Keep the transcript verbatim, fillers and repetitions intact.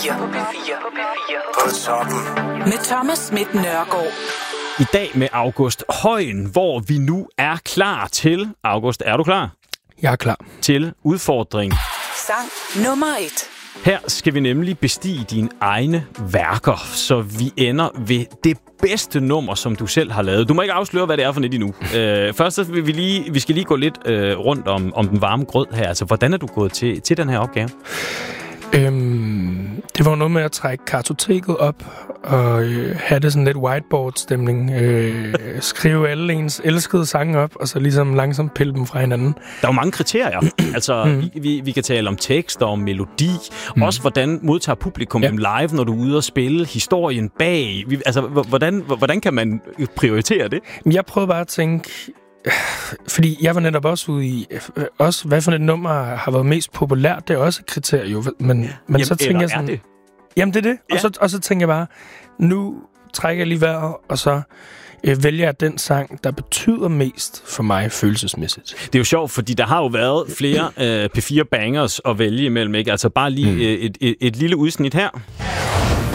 fire. På toppen. Med Thomas Schmidt Nørgaard. I dag med August Højen, hvor vi nu er klar til... August, er du klar? Jeg er klar. Til udfordring. Sang nummer et. Her skal vi nemlig bestige dine egne værker, så vi ender ved det bedste nummer, som du selv har lavet. Du må ikke afsløre, hvad det er for net endnu. øh, først så vil vi lige, vi skal lige gå lidt øh, rundt om, om den varme grød her. Altså, hvordan er du gået til, til den her opgave? Øhm, det var noget med at trække kartoteket op og øh, have det sådan lidt whiteboard-stemning. Øh, skrive alle ens elskede sange op, og så ligesom langsomt pille dem fra hinanden. Der er jo mange kriterier. altså, mm. vi, vi, vi kan tale om tekster, om melodi. Mm. Også hvordan modtager publikum ja. dem live, når du er ude og spille. Historien bag. Vi, altså, hvordan, hvordan kan man prioritere det? Jeg prøvede bare at tænke... Fordi jeg var netop også ude i... Også, hvad for et nummer har været mest populært, det er også et kriterie. Men, men jamen, så tænker jeg sådan... Det? Jamen, det er det. Ja. Og, så, og så tænker jeg bare, nu trækker jeg lige vejret, og så øh, vælger jeg den sang, der betyder mest for mig følelsesmæssigt. Det er jo sjovt, fordi der har jo været flere øh, P fire bangers at vælge imellem, ikke? Altså bare lige mm. øh, et, et, et lille udsnit her.